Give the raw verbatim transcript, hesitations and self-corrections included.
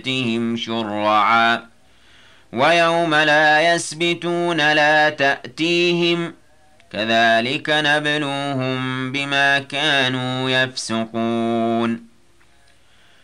تأتهم شرعا ويوم لا يسبتون لا تأتيهم كذلك نبلوهم بما كانوا يفسقون